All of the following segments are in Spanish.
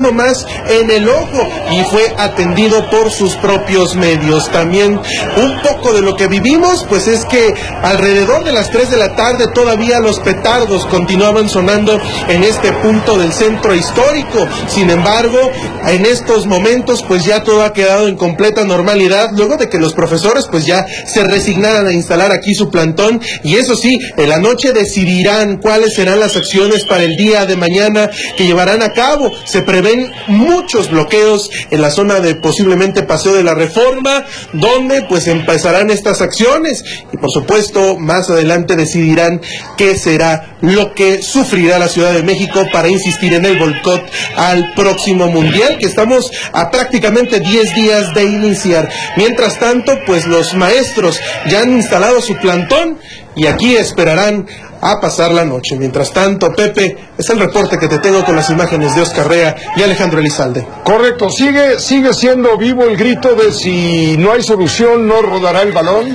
uno más en el ojo y fue atendido por sus propios medios. También un poco de lo que vivimos, pues es que alrededor de las 3 de la tarde todavía los petardos continuaban sonando en este punto del centro histórico. Sin embargo, en estos momentos pues ya todo ha quedado en completa normalidad, luego de que los profesores pues ya se resignaran a instalar aquí su plantón, y eso sí, en la noche decidirán cuáles serán las acciones para el día de mañana que llevarán a cabo. Se prevén muchos bloqueos en la zona de posiblemente Paseo de la Reforma, donde pues empezarán estas acciones, y por supuesto más adelante decidirán qué será lo que sufrirá la Ciudad de México para insistir en el boicot al próximo Mundial, que estamos a prácticamente 10 días de iniciar. Mientras tanto, pues los maestros ya han instalado su plantón y aquí esperarán a pasar la noche. Mientras tanto, Pepe, es el reporte que te tengo con las imágenes de Oscar Rea y Alejandro Elizalde. Correcto, sigue siendo vivo el grito de si no hay solución, no rodará el balón.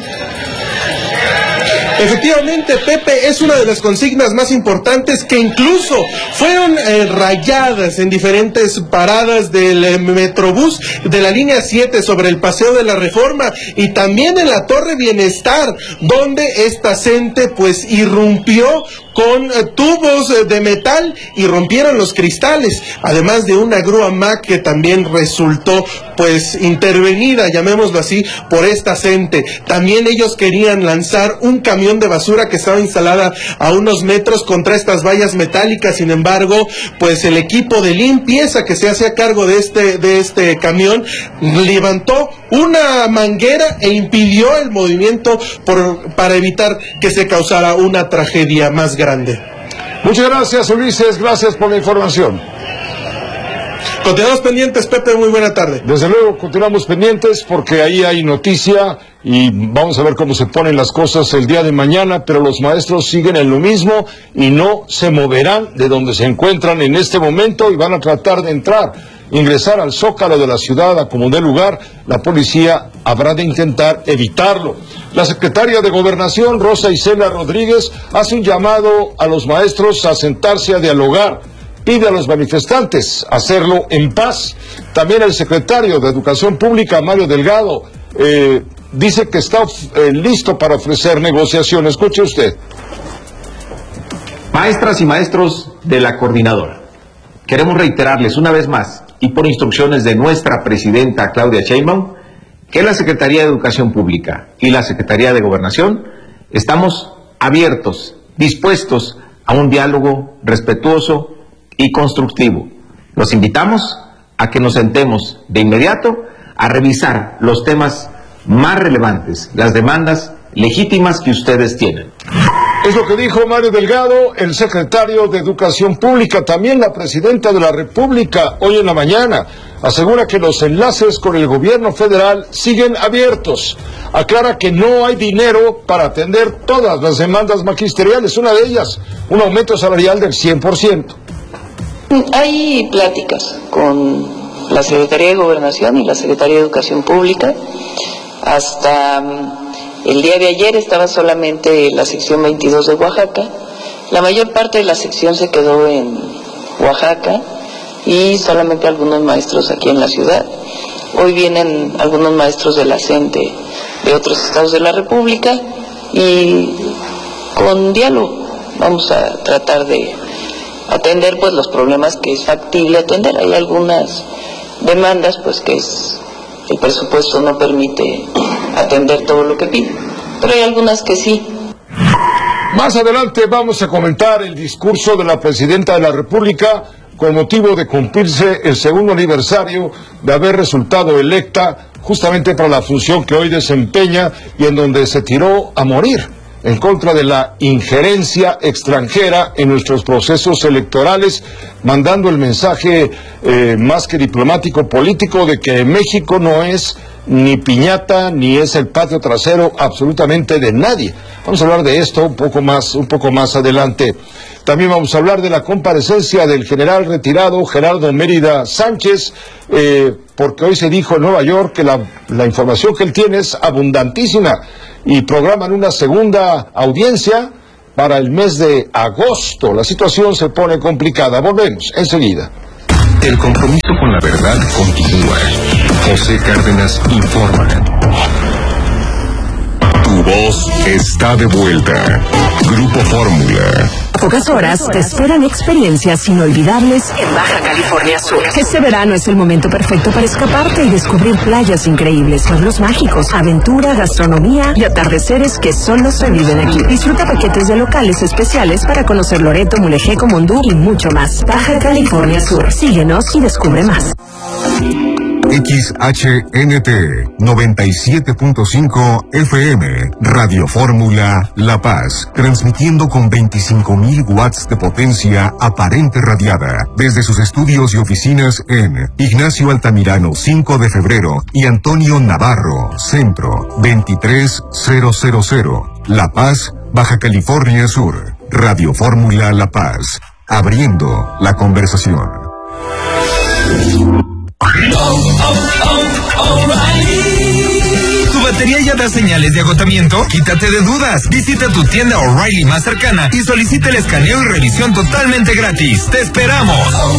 Efectivamente, Pepe, es una de las consignas más importantes que incluso fueron rayadas en diferentes paradas del Metrobús de la línea 7 sobre el Paseo de la Reforma y también en la Torre Bienestar, donde esta gente pues irrumpió con tubos de metal y rompieron los cristales, además de una grúa MAC que también resultó pues intervenida, llamémoslo así, por esta gente. También ellos querían lanzar un camión de basura que estaba instalada a unos metros contra estas vallas metálicas. Sin embargo, pues el equipo de limpieza que se hace a cargo de este camión levantó una manguera e impidió el movimiento para evitar que se causara una tragedia más grande. Muchas gracias, Ulises, gracias por la información. Continuamos pendientes, Pepe, muy buena tarde. Desde luego, continuamos pendientes porque ahí hay noticia y vamos a ver cómo se ponen las cosas el día de mañana, pero los maestros siguen en lo mismo y no se moverán de donde se encuentran en este momento y van a tratar de ingresar al Zócalo de la ciudad a como dé lugar. La policía habrá de intentar evitarlo. La secretaria de Gobernación, Rosa Isela Rodríguez, hace un llamado a los maestros a sentarse a dialogar. Pide a los manifestantes hacerlo en paz. También el secretario de Educación Pública, Mario Delgado, dice que está listo para ofrecer negociación. Escuche usted. Maestras y maestros de la coordinadora, queremos reiterarles una vez más y por instrucciones de nuestra presidenta Claudia Sheinbaum que la Secretaría de Educación Pública y la Secretaría de Gobernación estamos abiertos, dispuestos a un diálogo respetuoso y constructivo. Los invitamos a que nos sentemos de inmediato a revisar los temas más relevantes, las demandas legítimas que ustedes tienen. Es lo que dijo Mario Delgado, el secretario de Educación Pública. También la presidenta de la República, hoy en la mañana, asegura que los enlaces con el gobierno federal siguen abiertos. Aclara que no hay dinero para atender todas las demandas magisteriales, una de ellas, un aumento salarial del 100%. Hay pláticas con la Secretaría de Gobernación y la Secretaría de Educación Pública. Hasta el día de ayer estaba solamente la sección 22 de Oaxaca. La mayor parte de la sección se quedó en Oaxaca y solamente algunos maestros aquí en la ciudad. Hoy vienen algunos maestros de la CENTE de otros estados de la República y con diálogo vamos a tratar de atender pues los problemas que es factible atender. Hay algunas demandas pues que el presupuesto no permite atender todo lo que pide, pero hay algunas que sí. Más adelante vamos a comentar el discurso de la presidenta de la República con motivo de cumplirse el segundo aniversario de haber resultado electa justamente para la función que hoy desempeña y en donde se tiró a morir en contra de la injerencia extranjera en nuestros procesos electorales, mandando el mensaje más que diplomático político de que México no es ni piñata ni es el patio trasero absolutamente de nadie. Vamos a hablar de esto un poco más adelante. También vamos a hablar de la comparecencia del general retirado Gerardo Mérida Sánchez, porque hoy se dijo en Nueva York que la información que él tiene es abundantísima y programan una segunda audiencia para el mes de agosto. La situación se pone complicada. Volvemos enseguida. El compromiso con la verdad continúa. José Cárdenas informa. Tu voz está de vuelta. Grupo Fórmula. A pocas horas te esperan experiencias inolvidables en Baja California Sur. Este verano es el momento perfecto para escaparte y descubrir playas increíbles, pueblos mágicos, aventura, gastronomía y atardeceres que solo se viven aquí. Disfruta paquetes de locales especiales para conocer Loreto, Mulegé, Mondú y mucho más. Baja California Sur. Síguenos y descubre más. XHNT 97.5 FM, Radio Fórmula La Paz, transmitiendo con 25.000 watts de potencia aparente radiada, desde sus estudios y oficinas en Ignacio Altamirano 5 de febrero y Antonio Navarro, Centro 23000, La Paz, Baja California Sur. Radio Fórmula La Paz, abriendo la conversación. ¿Tu batería ya da señales de agotamiento? Quítate de dudas. Visita tu tienda O'Reilly más cercana y solicita el escaneo y revisión totalmente gratis. ¡Te esperamos!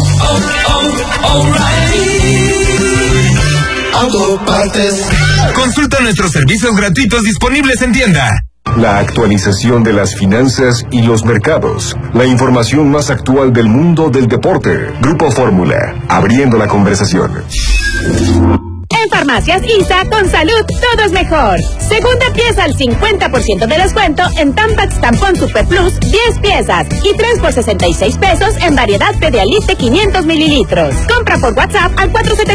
Autopartes. Consulta nuestros servicios gratuitos disponibles en tienda. La actualización de las finanzas y los mercados. La información más actual del mundo del deporte. Grupo Fórmula, abriendo la conversación. En Farmacias ISA, con salud, todo es mejor. Segunda pieza al 50% de descuento en Tampax Tampón Super Plus, 10 piezas. Y 3 por 66 pesos en variedad Pedialit 500 mililitros. Compra por WhatsApp al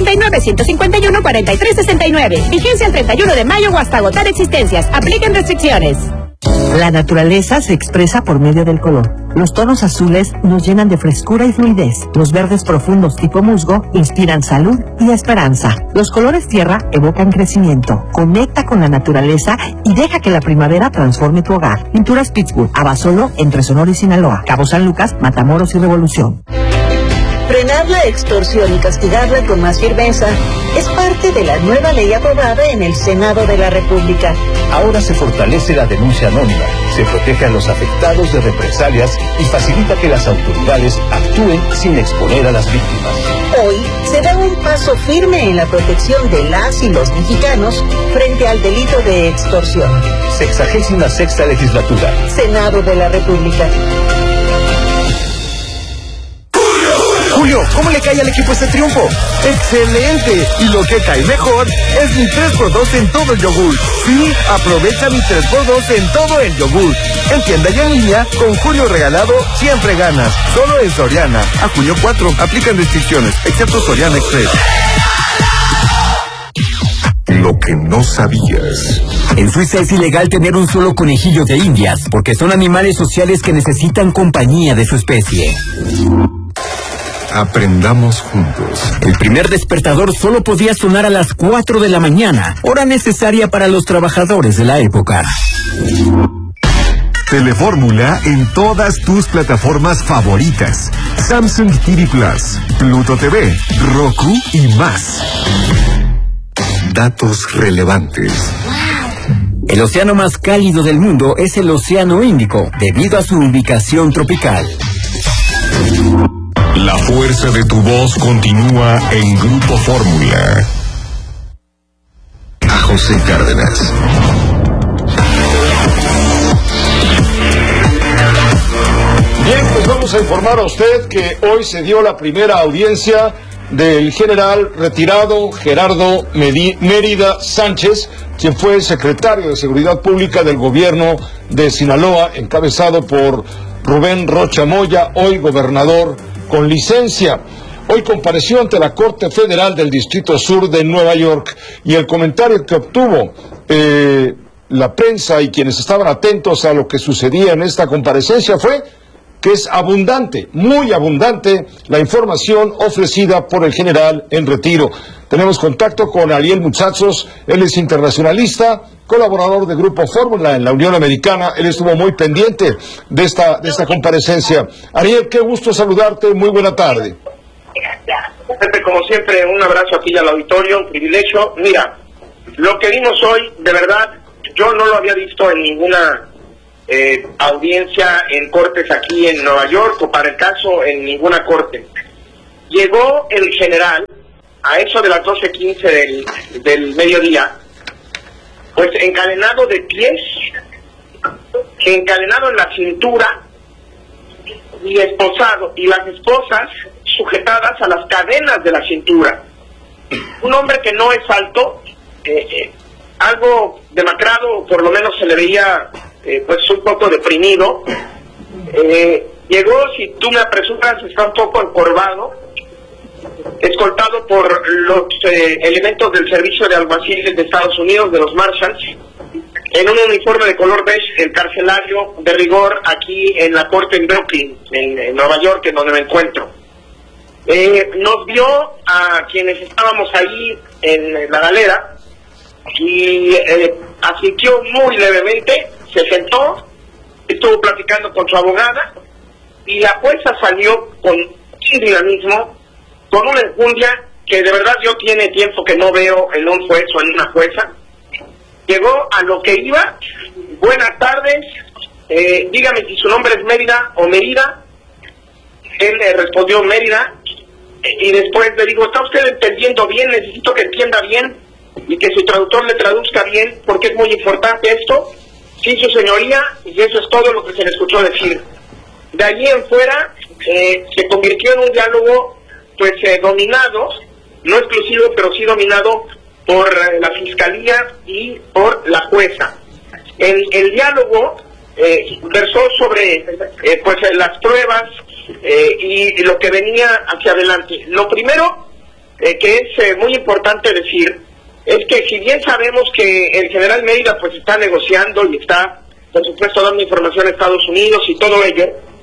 479-151-4369. Vigencia el 31 de mayo o hasta agotar existencias. Apliquen restricciones. La naturaleza se expresa por medio del color. Los tonos azules nos llenan de frescura y fluidez. Los verdes profundos tipo musgo inspiran salud y esperanza. Los colores tierra evocan crecimiento. Conecta con la naturaleza y deja que la primavera transforme tu hogar. Pinturas Pittsburgh, Abasolo, entre Sonora y Sinaloa. Cabo San Lucas, Matamoros y Revolución. Frenar la extorsión y castigarla con más firmeza es parte de la nueva ley aprobada en el Senado de la República. Ahora se fortalece la denuncia anónima, se protege a los afectados de represalias y facilita que las autoridades actúen sin exponer a las víctimas. Hoy se da un paso firme en la protección de las y los mexicanos frente al delito de extorsión. 66ª legislatura. Senado de la República. Julio, ¿cómo le cae al equipo este triunfo? ¡Excelente! Y lo que cae mejor es mi 3x2 en todo el yogur. Sí, aprovecha mi 3x2 en todo el yogur. En tienda y en línea, con Julio regalado, siempre ganas. Solo en Soriana. A junio 4, aplican restricciones, excepto Soriana Express. Lo que no sabías. En Suiza es ilegal tener un solo conejillo de indias, porque son animales sociales que necesitan compañía de su especie. Aprendamos juntos. El primer despertador solo podía sonar a las 4 de la mañana, hora necesaria para los trabajadores de la época. Telefórmula en todas tus plataformas favoritas. Samsung TV Plus, Pluto TV, Roku y más. Datos relevantes. El océano más cálido del mundo es el Océano Índico, debido a su ubicación tropical. La fuerza de tu voz continúa en Grupo Fórmula. A José Cárdenas. Bien, pues vamos a informar a usted que hoy se dio la primera audiencia del general retirado Gerardo Mérida Sánchez, quien fue el secretario de Seguridad Pública del gobierno de Sinaloa, encabezado por Rubén Rocha Moya, hoy gobernador con licencia. Hoy compareció ante la Corte Federal del Distrito Sur de Nueva York, y el comentario que obtuvo la prensa y quienes estaban atentos a lo que sucedía en esta comparecencia fue que es abundante, muy abundante, la información ofrecida por el general en retiro. Tenemos contacto con Ariel Muchachos, él es internacionalista, colaborador de Grupo Fórmula en la Unión Americana. Él estuvo muy pendiente de esta comparecencia. Ariel, qué gusto saludarte, muy buena tarde. Pepe, como siempre, un abrazo aquí al auditorio, un privilegio. Mira, lo que vimos hoy, de verdad, yo no lo había visto en ninguna audiencia en cortes aquí en Nueva York, o para el caso en ninguna corte. llegó el general a eso de las 12:15 del mediodía, pues encadenado de pies, encadenado en la cintura y esposado, y las esposas sujetadas a las cadenas de la cintura. Un hombre que no es alto, algo demacrado, por lo menos se le veía pues un poco deprimido. Llegó, si tú me apresuras, está un poco encorvado, escoltado por los elementos del servicio de alguaciles de Estados Unidos, de los Marshals, en un uniforme de color beige, el carcelario de rigor, aquí en la corte en Brooklyn, en Nueva York, en donde me encuentro. Nos vio a quienes estábamos ahí en la galera y asistió muy levemente, se sentó, estuvo platicando con su abogada y la jueza salió con un dinamismo, con una enjundia que de verdad yo tiene tiempo que no veo en un juez o en una jueza. Llegó a lo que iba. Buenas tardes, dígame si su nombre es Mérida o Mérida. Él le respondió Mérida, y después le digo, ¿está usted entendiendo bien? Necesito que entienda bien y que su traductor le traduzca bien, porque es muy importante esto. Sí, su señoría, y eso es todo lo que se le escuchó decir. De allí en fuera se convirtió en un diálogo pues dominado, no exclusivo, pero sí dominado por la fiscalía y por la jueza. El diálogo versó sobre pues las pruebas y lo que venía hacia adelante. Lo primero que es muy importante decir es que si bien sabemos que el general Mérida pues está negociando y está por supuesto dando información a Estados Unidos y todo ello,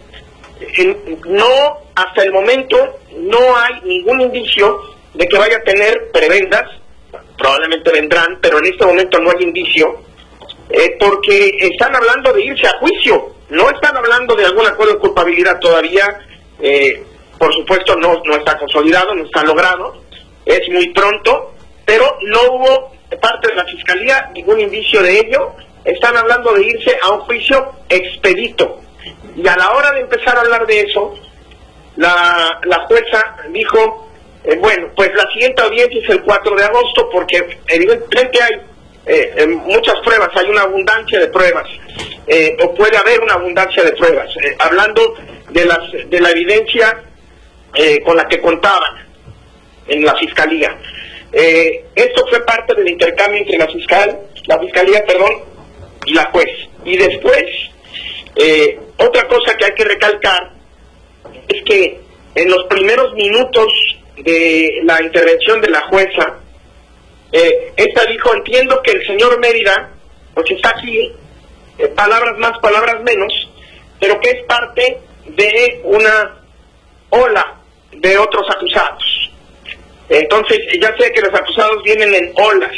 no, hasta el momento no hay ningún indicio de que vaya a tener prebendas. Probablemente vendrán, pero en este momento no hay indicio, porque están hablando de irse a juicio, no están hablando de algún acuerdo de culpabilidad todavía. Por supuesto no está consolidado, no está logrado, es muy pronto, pero no hubo de parte de la fiscalía ningún indicio de ello. Están hablando de irse a un juicio expedito, y a la hora de empezar a hablar de eso, la jueza dijo, bueno, pues la siguiente audiencia es el 4 de agosto, porque evidentemente hay muchas pruebas, hay una abundancia de pruebas, o puede haber una abundancia de pruebas, hablando de la evidencia con la que contaban en la fiscalía. Esto fue parte del intercambio entre la fiscalía, y la juez. Y después, otra cosa que hay que recalcar es que en los primeros minutos de la intervención de la jueza, esta dijo, entiendo que el señor Mérida pues está aquí, palabras más, palabras menos, pero que es parte de una ola de otros acusados. Entonces, ya sé que los acusados vienen en olas,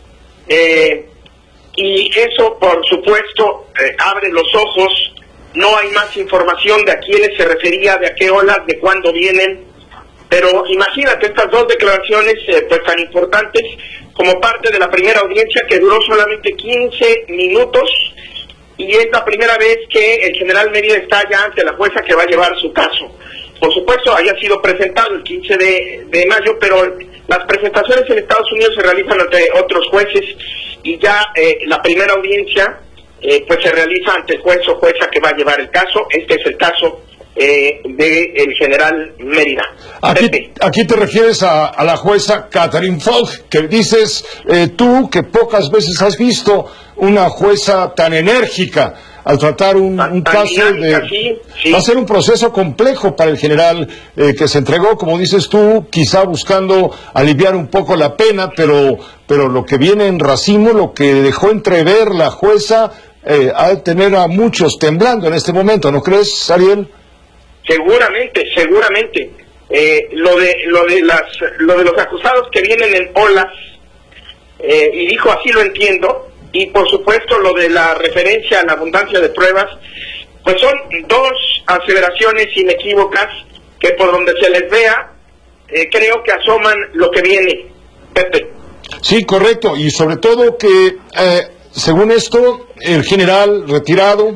y eso, por supuesto, abre los ojos. No hay más información de a quiénes se refería, de a qué olas, de cuándo vienen. Pero imagínate estas dos declaraciones pues tan importantes como parte de la primera audiencia, que duró solamente 15 minutos, y es la primera vez que el general Mérida está ya ante la jueza que va a llevar su caso. Por supuesto, haya sido presentado el 15 de mayo, pero las presentaciones en Estados Unidos se realizan ante otros jueces, y ya la primera audiencia pues se realiza ante el juez o jueza que va a llevar el caso. Este es el caso del general Mérida. Aquí te refieres a la jueza Catherine Falk, que dices tú que pocas veces has visto una jueza tan enérgica al tratar un caso de... Sí. Va a ser un proceso complejo para el general que se entregó, como dices tú, quizá buscando aliviar un poco la pena, pero lo que viene en racimo, lo que dejó entrever la jueza, ha de tener a muchos temblando en este momento, ¿no crees, Ariel? Seguramente. Lo de los acusados que vienen en olas, y dijo, así lo entiendo, y por supuesto lo de la referencia a la abundancia de pruebas, pues son dos aseveraciones inequívocas que por donde se les vea, creo que asoman lo que viene, Pepe. Sí, correcto, y sobre todo que según esto el general retirado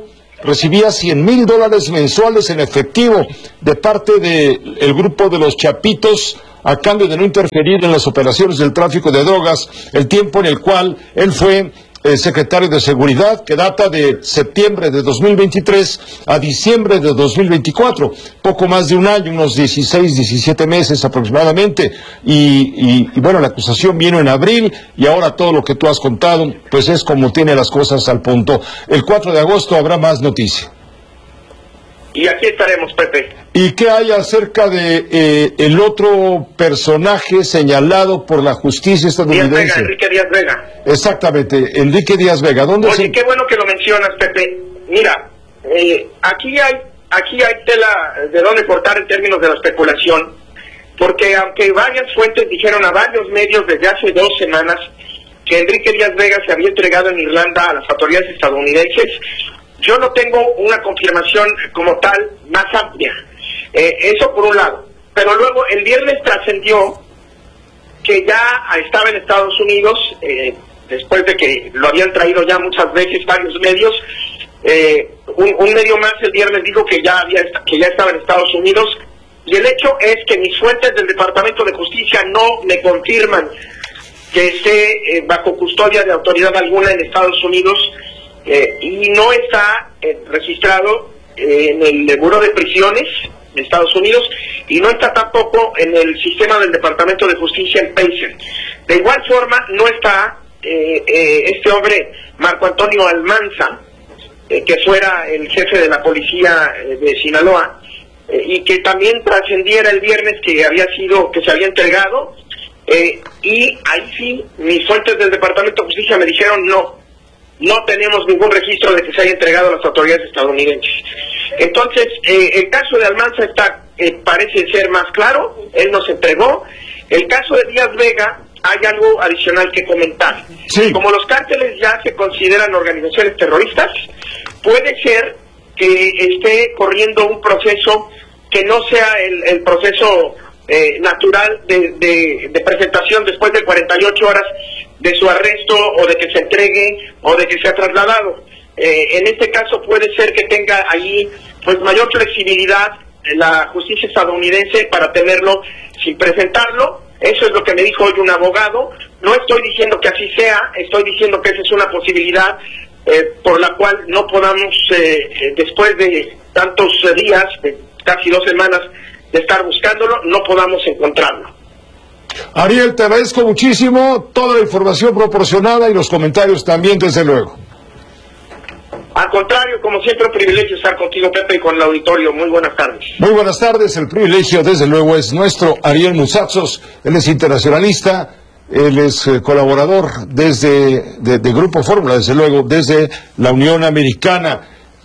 recibía $100,000 mensuales en efectivo de parte del grupo de los Chapitos a cambio de no interferir en las operaciones del tráfico de drogas, el tiempo en el cual él fue secretario de Seguridad, que data de septiembre de 2023 a diciembre de 2024, poco más de un año, unos 16, 17 meses aproximadamente, y bueno, la acusación vino en abril, y ahora todo lo que tú has contado, pues es como tiene las cosas al punto. El 4 de agosto habrá más noticia. Y aquí estaremos, Pepe. ¿Y qué hay acerca de el otro personaje señalado por la justicia estadounidense? Enrique Díaz Vega. Exactamente, Enrique Díaz Vega. ¿Dónde Oye, qué bueno que lo mencionas, Pepe. Mira, aquí hay tela de dónde cortar en términos de la especulación, porque aunque varias fuentes dijeron a varios medios desde hace 2 semanas que Enrique Díaz Vega se había entregado en Irlanda a las autoridades estadounidenses, yo no tengo una confirmación como tal más amplia. Eso por un lado. Pero luego el viernes trascendió que ya estaba en Estados Unidos, después de que lo habían traído ya muchas veces varios medios. Un medio más el viernes dijo que ya estaba en Estados Unidos. Y el hecho es que mis fuentes del Departamento de Justicia no me confirman que esté bajo custodia de autoridad alguna en Estados Unidos. Y no está registrado en el Buró de Prisiones de Estados Unidos y no está tampoco en el sistema del Departamento de Justicia en Pacer. De igual forma no está este hombre Marco Antonio Almanza, que fuera el jefe de la policía de Sinaloa, y que también trascendiera el viernes que se había entregado, y ahí sí mis fuentes del Departamento de Justicia me dijeron no tenemos ningún registro de que se haya entregado a las autoridades estadounidenses. Entonces, el caso de Almanza parece ser más claro, él nos entregó. El caso de Díaz Vega, hay algo adicional que comentar. Sí. Como los cárteles ya se consideran organizaciones terroristas, puede ser que esté corriendo un proceso que no sea el proceso natural de presentación después de 48 horas de su arresto o de que se entregue o de que sea trasladado. En este caso puede ser que tenga ahí pues mayor flexibilidad la justicia estadounidense para tenerlo sin presentarlo. Eso es lo que me dijo hoy un abogado. No estoy diciendo que así sea, estoy diciendo que esa es una posibilidad por la cual no podamos, después de tantos días, de casi 2 semanas de estar buscándolo, no podamos encontrarlo. Ariel, te agradezco muchísimo toda la información proporcionada y los comentarios también, desde luego. Al contrario, como siempre, un privilegio estar contigo, Pepe, y con el auditorio. Muy buenas tardes. Muy buenas tardes. El privilegio, desde luego, es nuestro. Ariel Musatsos, él es internacionalista, él es colaborador de Grupo Fórmula, desde luego, desde la Unión Americana.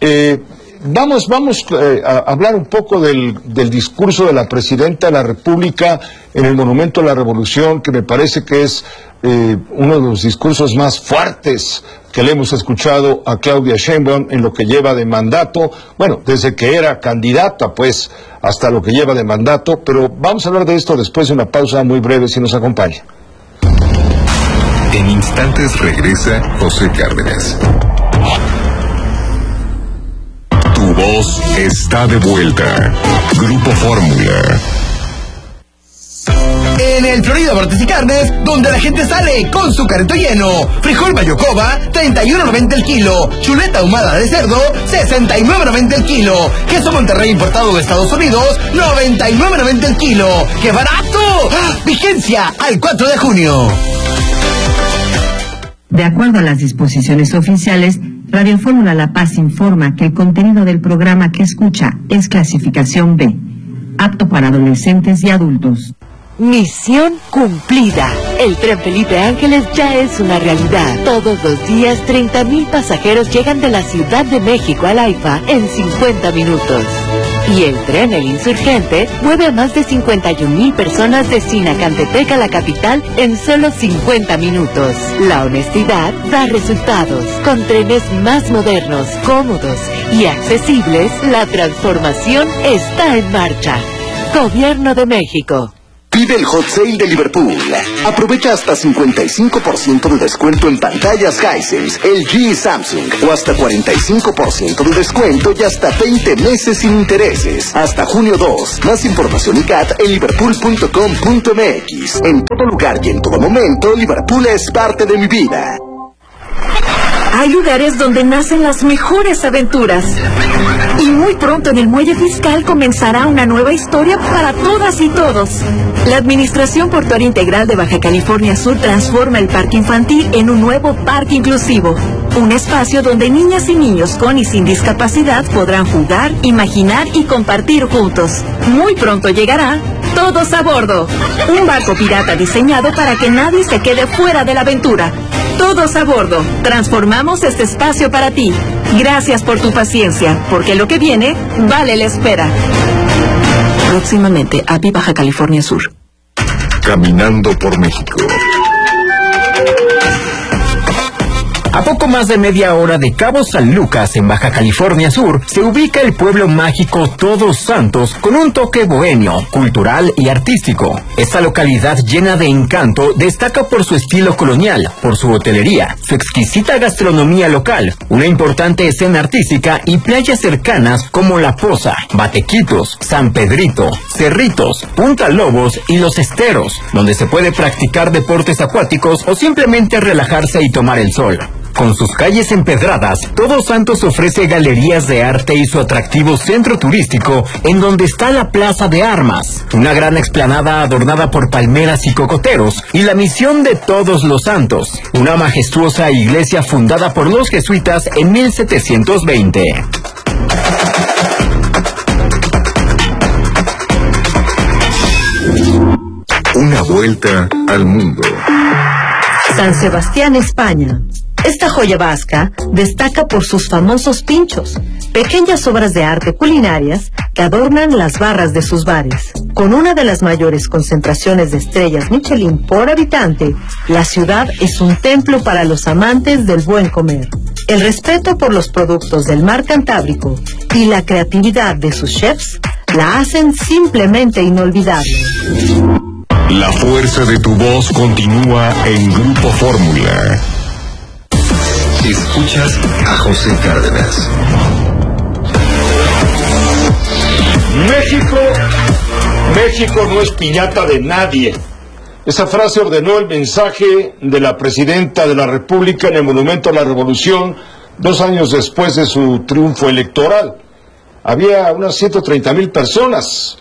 Vamos a hablar un poco del discurso de la Presidenta de la República en el Monumento a la Revolución, que me parece que es uno de los discursos más fuertes que le hemos escuchado a Claudia Sheinbaum en lo que lleva de mandato, bueno, desde que era candidata, pues, hasta lo que lleva de mandato, pero vamos a hablar de esto después de una pausa muy breve, si nos acompaña. En instantes regresa José Cárdenas. Tu voz está de vuelta. Grupo Fórmula. En el Florida Martes y Carnes, donde la gente sale con su carrito lleno. Frijol Bayocoba, $31.90 el kilo. Chuleta ahumada de cerdo, $69.90 el kilo. Queso Monterrey importado de Estados Unidos, $99.90 el kilo. ¡Qué barato! ¡Ah! Vigencia al 4 de junio. De acuerdo a las disposiciones oficiales, Radio Fórmula La Paz informa que el contenido del programa que escucha es clasificación B, apto para adolescentes y adultos. Misión cumplida. El tren Felipe Ángeles ya es una realidad. Todos los días 30,000 pasajeros llegan de la Ciudad de México al AIFA en 50 minutos. Y el tren El Insurgente mueve a más de 51,000 personas de Sinacantepec a la capital en solo 50 minutos. La honestidad da resultados. Con trenes más modernos, cómodos y accesibles, la transformación está en marcha. Gobierno de México. Vive el Hot Sale de Liverpool. Aprovecha hasta 55% de descuento en pantallas Hisense, LG y Samsung, o hasta 45% de descuento y hasta 20 meses sin intereses. Hasta junio 2. Más información y CAT en liverpool.com.mx. En todo lugar y en todo momento, Liverpool es parte de mi vida. Hay lugares donde nacen las mejores aventuras. Y muy pronto en el Muelle Fiscal comenzará una nueva historia para todas y todos. La Administración Portuaria Integral de Baja California Sur transforma el parque infantil en un nuevo parque inclusivo. Un espacio donde niñas y niños con y sin discapacidad podrán jugar, imaginar y compartir juntos. Muy pronto llegará Todos a Bordo, un barco pirata diseñado para que nadie se quede fuera de la aventura. Todos a Bordo, transformamos este espacio para ti. Gracias por tu paciencia, porque lo que viene vale la espera. Próximamente, API Baja California Sur. Caminando por México. A poco más de media hora de Cabo San Lucas, en Baja California Sur, se ubica el pueblo mágico Todos Santos, con un toque bohemio, cultural y artístico. Esta localidad llena de encanto destaca por su estilo colonial, por su hotelería, su exquisita gastronomía local, una importante escena artística y playas cercanas como La Poza, Batequitos, San Pedrito, Cerritos, Punta Lobos y Los Esteros, donde se puede practicar deportes acuáticos o simplemente relajarse y tomar el sol. Con sus calles empedradas, Todos Santos ofrece galerías de arte y su atractivo centro turístico, en donde está la Plaza de Armas, una gran explanada adornada por palmeras y cocoteros, y la Misión de Todos los Santos, una majestuosa iglesia fundada por los jesuitas en 1720. Una vuelta al mundo. San Sebastián, España. Esta joya vasca destaca por sus famosos pinchos, pequeñas obras de arte culinarias que adornan las barras de sus bares. Con una de las mayores concentraciones de estrellas Michelin por habitante, la ciudad es un templo para los amantes del buen comer. El respeto por los productos del mar Cantábrico y la creatividad de sus chefs la hacen simplemente inolvidable. La fuerza de tu voz continúa en Grupo Fórmula. Escuchas a José Cárdenas. México no es piñata de nadie. Esa frase ordenó el mensaje de la presidenta de la República en el Monumento a la Revolución 2 años después de su triunfo electoral. Había unas 130,000 personas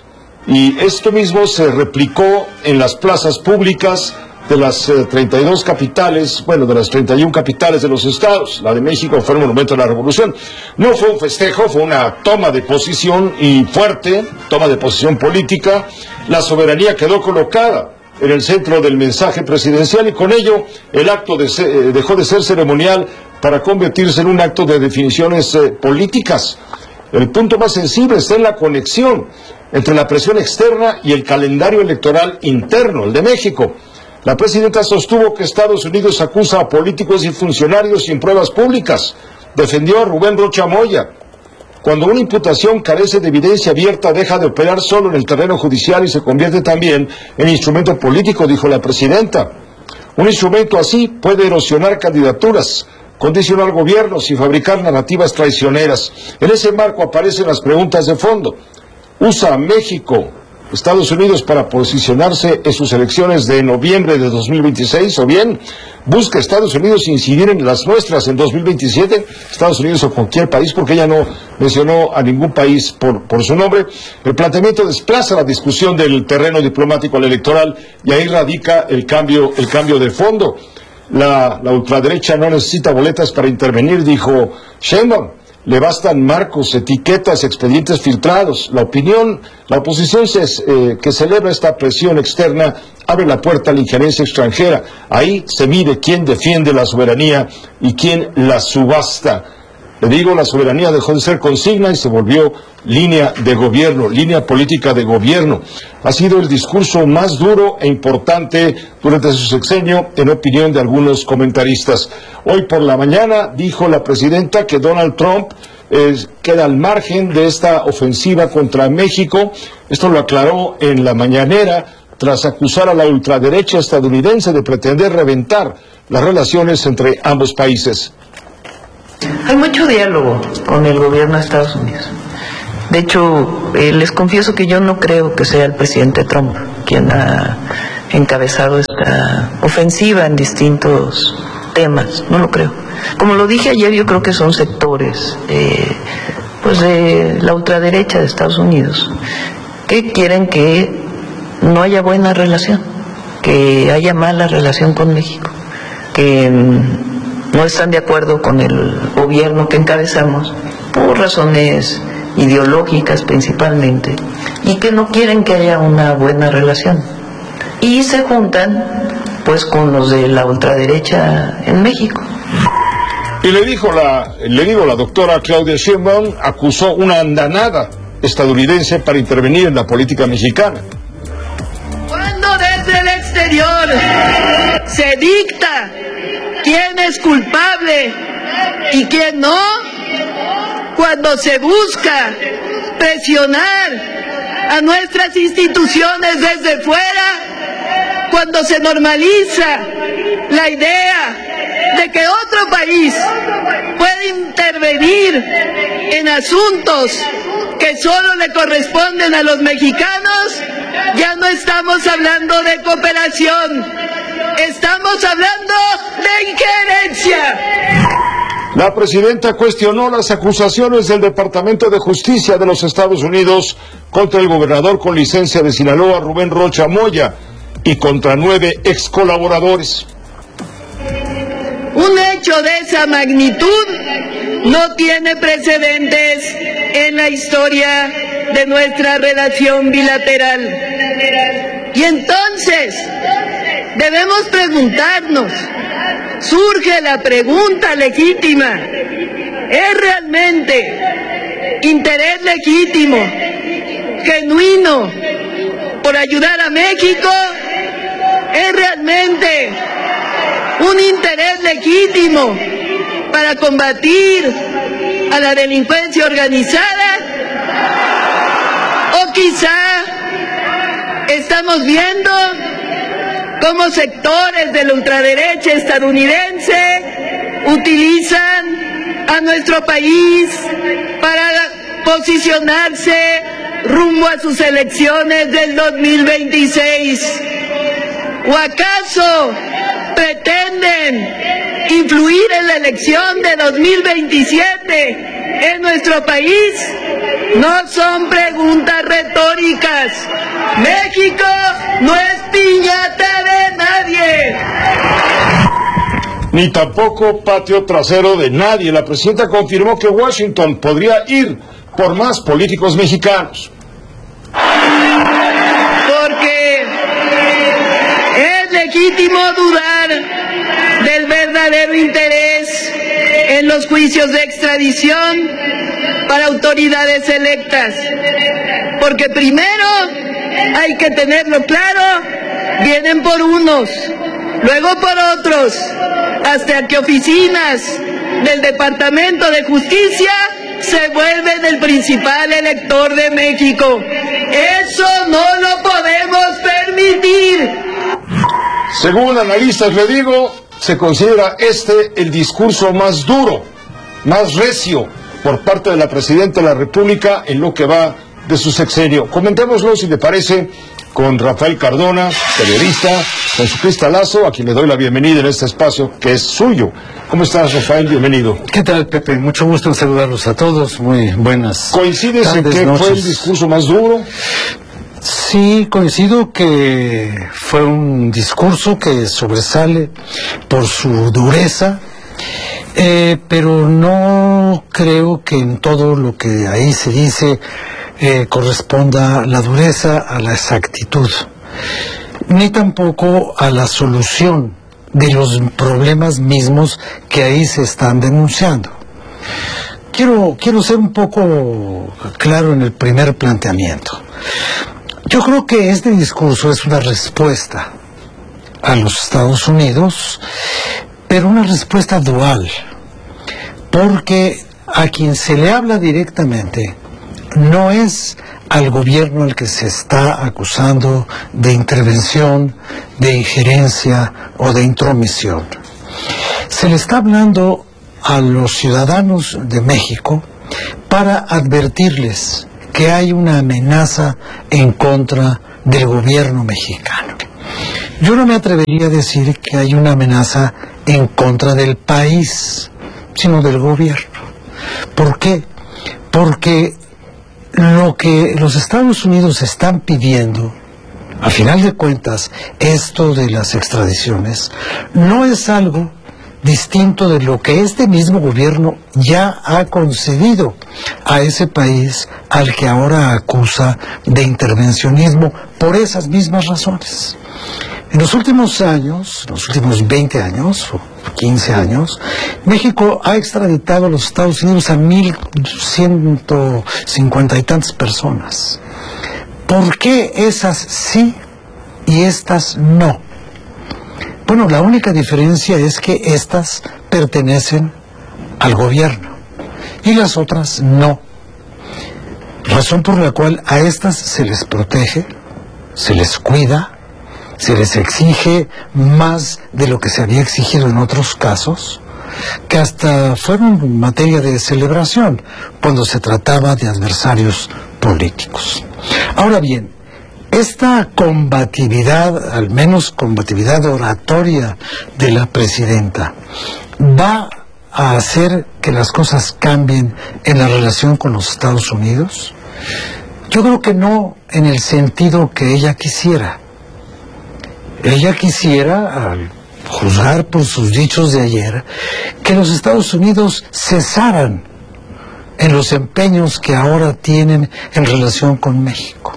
y esto mismo se replicó en las plazas públicas de las 32 capitales, de las 31 capitales de los estados. La de México fue el Monumento a la Revolución. No fue un festejo, fue una toma de posición y fuerte, toma de posición política. La soberanía quedó colocada en el centro del mensaje presidencial y con ello el acto dejó de ser ceremonial para convertirse en un acto de definiciones políticas. El punto más sensible está en la conexión entre la presión externa y el calendario electoral interno, el de México. La presidenta sostuvo que Estados Unidos acusa a políticos y funcionarios sin pruebas públicas. Defendió a Rubén Rocha Moya. Cuando una imputación carece de evidencia abierta, deja de operar solo en el terreno judicial y se convierte también en instrumento político, dijo la presidenta. Un instrumento así puede erosionar candidaturas, condicionar gobiernos y fabricar narrativas traicioneras. En ese marco aparecen las preguntas de fondo. ¿Usa México Estados Unidos para posicionarse en sus elecciones de noviembre de 2026, o bien busca Estados Unidos incidir en las nuestras en 2027, Estados Unidos o cualquier país, porque ella no mencionó a ningún país por su nombre? El planteamiento desplaza la discusión del terreno diplomático al electoral y ahí radica el cambio de fondo. La ultraderecha no necesita boletas para intervenir, dijo Sheinbaum. Le bastan marcos, etiquetas, expedientes filtrados. La oposición que celebra esta presión externa abre la puerta a la injerencia extranjera. Ahí se mide quién defiende la soberanía y quién la subasta. Le digo, la soberanía dejó de ser consigna y se volvió línea de gobierno, línea política de gobierno. Ha sido el discurso más duro e importante durante su sexenio, en opinión de algunos comentaristas. Hoy por la mañana dijo la presidenta que Donald Trump queda al margen de esta ofensiva contra México. Esto lo aclaró en la mañanera tras acusar a la ultraderecha estadounidense de pretender reventar las relaciones entre ambos países. Hay mucho diálogo con el gobierno de Estados Unidos. De hecho, les confieso que yo no creo que sea el presidente Trump quien ha encabezado esta ofensiva en distintos temas, no lo creo. Como lo dije ayer, yo creo que son sectores pues de la ultraderecha de Estados Unidos que quieren que no haya buena relación, que haya mala relación con México, que no están de acuerdo con el gobierno que encabezamos por razones ideológicas principalmente, y que no quieren que haya una buena relación, y se juntan pues con los de la ultraderecha en México. Y le digo, la doctora Claudia Sheinbaum acusó una andanada estadounidense para intervenir en la política mexicana. Cuando desde el exterior se dicta quién es culpable y quién no, cuando se busca presionar a nuestras instituciones desde fuera, cuando se normaliza la idea de que otro país puede intervenir en asuntos que solo le corresponden a los mexicanos, ya no estamos hablando de cooperación, estamos hablando de injerencia. La presidenta cuestionó las acusaciones del Departamento de Justicia de los Estados Unidos contra el gobernador con licencia de Sinaloa, Rubén Rocha Moya, y contra 9 ex colaboradores. Un hecho de esa magnitud no tiene precedentes en la historia de nuestra relación bilateral. Y entonces debemos preguntarnos, surge la pregunta legítima, ¿es realmente interés legítimo, genuino, por ayudar a México? ¿Es realmente un interés legítimo para combatir a la delincuencia organizada? ¿O quizá estamos viendo cómo sectores de la ultraderecha estadounidense utilizan a nuestro país para posicionarse rumbo a sus elecciones del 2026? ¿O acaso pretenden influir en la elección de 2027 en nuestro país? No son preguntas retóricas. México no es piñata de nadie. Ni tampoco patio trasero de nadie. La presidenta confirmó que Washington podría ir por más políticos mexicanos. Porque es legítimo dudar del verdadero interés en los juicios de extradición para autoridades electas. Porque primero, hay que tenerlo claro, vienen por unos, luego por otros, hasta que oficinas del Departamento de Justicia se vuelven el principal elector de México. Eso no lo podemos permitir. Según analistas, le digo, se considera el discurso más duro, más recio por parte de la presidenta de la República en lo que va de su sexenio. Comentémoslo, si le parece, con Rafael Cardona, periodista, con su cristalazo, a quien le doy la bienvenida en este espacio que es suyo. ¿Cómo estás, Rafael? Bienvenido. ¿Qué tal, Pepe? Mucho gusto en saludarlos a todos. Muy buenas. ¿Coincides en que fue el discurso más duro? Sí, coincido que fue un discurso que sobresale por su dureza, pero no creo que en todo lo que ahí se dice corresponda la dureza a la exactitud, ni tampoco a la solución de los problemas mismos que ahí se están denunciando. Quiero ser un poco claro en el primer planteamiento. Yo creo que este discurso es una respuesta a los Estados Unidos, pero una respuesta dual, porque a quien se le habla directamente no es al gobierno al que se está acusando de intervención, de injerencia o de intromisión. Se le está hablando a los ciudadanos de México para advertirles que hay una amenaza en contra del gobierno mexicano. Yo no me atrevería a decir que hay una amenaza en contra del país, sino del gobierno. ¿Por qué? Porque lo que los Estados Unidos están pidiendo, a final de cuentas, esto de las extradiciones, no es algo distinto de lo que este mismo gobierno ya ha concedido a ese país al que ahora acusa de intervencionismo por esas mismas razones. En los últimos años, los últimos 20 años o 15 años, México ha extraditado a los Estados Unidos a 1,150 y tantas personas. ¿Por qué esas sí y estas no? Bueno, la única diferencia es que estas pertenecen al gobierno y las otras no. Razón por la cual a estas se les protege, se les cuida, se les exige más de lo que se había exigido en otros casos, que hasta fueron materia de celebración cuando se trataba de adversarios políticos. Ahora bien, esta combatividad, al menos combatividad oratoria de la presidenta, va a hacer que las cosas cambien en la relación con los Estados Unidos. Yo creo que no en el sentido que ella quisiera. Ella quisiera, al juzgar por sus dichos de ayer, que los Estados Unidos cesaran en los empeños que ahora tienen en relación con México.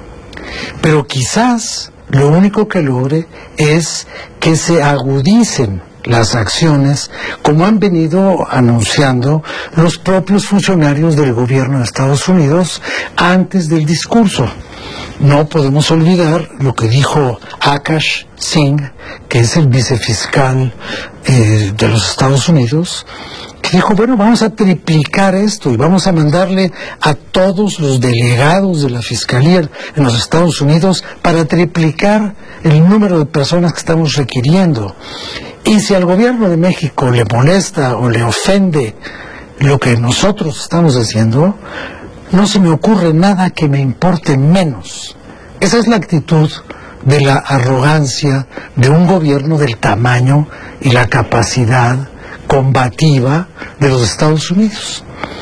Pero quizás lo único que logre es que se agudicen las acciones, como han venido anunciando los propios funcionarios del gobierno de Estados Unidos antes del discurso. No podemos olvidar lo que dijo Akash Singh, que es el vicefiscal de los Estados Unidos, que dijo, bueno, vamos a triplicar esto y vamos a mandarle a todos los delegados de la Fiscalía en los Estados Unidos para triplicar el número de personas que estamos requiriendo. Y si al gobierno de México le molesta o le ofende lo que nosotros estamos haciendo, no se me ocurre nada que me importe menos. Esa es la actitud de la arrogancia de un gobierno del tamaño y la capacidad combativa de los Estados Unidos.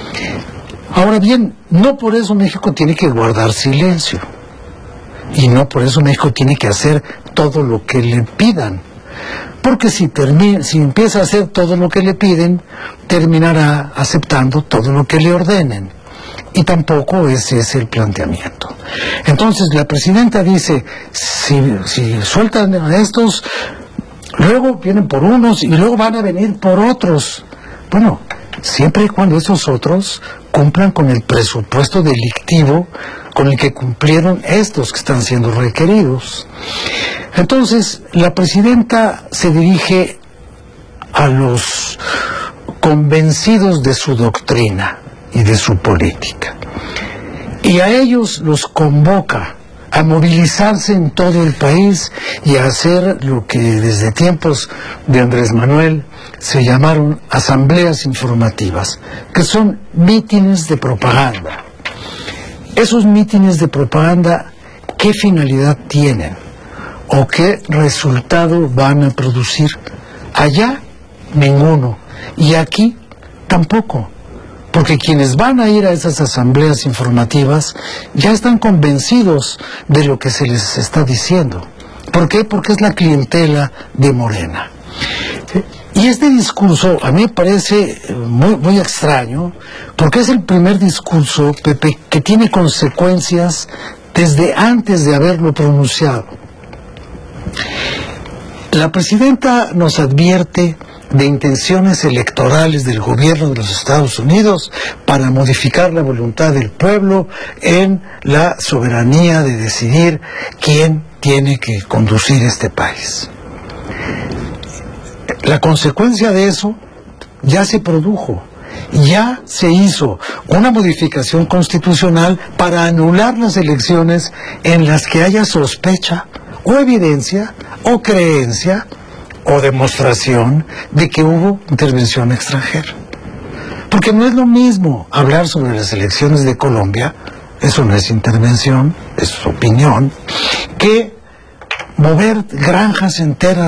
Ahora bien, no por eso México tiene que guardar silencio. Y no por eso México tiene que hacer todo lo que le pidan. Porque si empieza a hacer todo lo que le piden, terminará aceptando todo lo que le ordenen. Y tampoco ese es el planteamiento. Entonces la presidenta dice, si sueltan a estos, luego vienen por unos y luego van a venir por otros. Bueno, siempre y cuando esos otros cumplan con el presupuesto delictivo con el que cumplieron estos que están siendo requeridos. Entonces, la presidenta se dirige a los convencidos de su doctrina y de su política. Y a ellos los convoca a movilizarse en todo el país y a hacer lo que desde tiempos de Andrés Manuel se llamaron asambleas informativas, que son mítines de propaganda. Esos mítines de propaganda, ¿qué finalidad tienen? ¿O qué resultado van a producir? Allá, ninguno. Y aquí, tampoco. Porque quienes van a ir a esas asambleas informativas ya están convencidos de lo que se les está diciendo. ¿Por qué? Porque es la clientela de Morena. Y este discurso a mí me parece muy extraño, porque es el primer discurso, Pepe, que tiene consecuencias desde antes de haberlo pronunciado. La presidenta nos advierte de intenciones electorales del gobierno de los Estados Unidos para modificar la voluntad del pueblo en la soberanía de decidir quién tiene que conducir este país. La consecuencia de eso ya se produjo. ya se hizo una modificación constitucional para anular las elecciones en las que haya sospecha o evidencia o creencia o demostración de que hubo intervención extranjera. Porque no es lo mismo hablar sobre las elecciones de Colombia, eso no es intervención, es opinión, que mover granjas enteras